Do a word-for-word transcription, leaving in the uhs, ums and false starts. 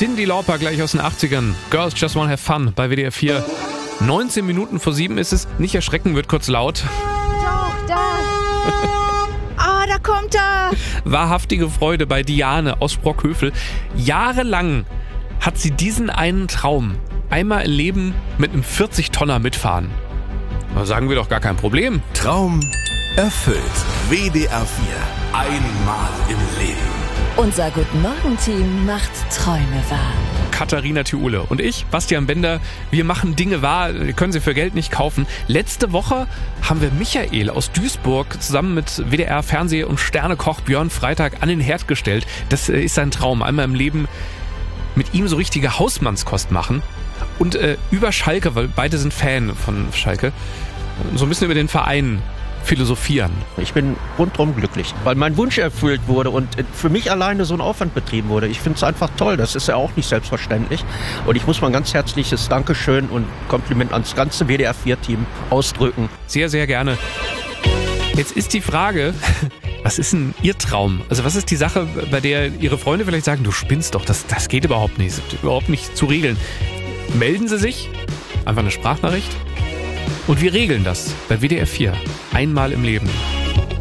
Cyndi Lauper gleich aus den achtzigern. Girls Just Wanna Have Fun bei W D R vier. neunzehn Minuten vor sieben ist es. Nicht erschrecken, wird kurz laut. Doch, da. Ah, da kommt er. Wahrhaftige Freude bei Diane aus Sprockhövel. Jahrelang hat sie diesen einen Traum. Einmal im Leben mit einem vierzig-Tonner mitfahren. Da sagen wir doch gar kein Problem. Traum erfüllt. W D R vier. Einmal im Leben. Unser Guten-Morgen-Team macht Träume wahr. Katharina Thiule und ich, Bastian Bender, wir machen Dinge wahr, wir können sie für Geld nicht kaufen. Letzte Woche haben wir Michael aus Duisburg zusammen mit W D R Fernseh- und Sternekoch Björn Freitag an den Herd gestellt. Das ist sein Traum, einmal im Leben mit ihm so richtige Hausmannskost machen. Und äh, über Schalke, weil beide sind Fan von Schalke, so ein bisschen über den Verein philosophieren. Ich bin rundherum glücklich, weil mein Wunsch erfüllt wurde und für mich alleine so ein Aufwand betrieben wurde. Ich finde es einfach toll, das ist ja auch nicht selbstverständlich. Und ich muss mal ein ganz herzliches Dankeschön und Kompliment ans ganze W D R vier Team ausdrücken. Sehr, sehr gerne. Jetzt ist die Frage, was ist denn Ihr Traum? Also was ist die Sache, bei der Ihre Freunde vielleicht sagen, du spinnst doch, das, das geht überhaupt nicht, das ist überhaupt nicht zu regeln. Melden Sie sich, einfach eine Sprachnachricht und wir regeln das bei W D R vier. Einmal im Leben.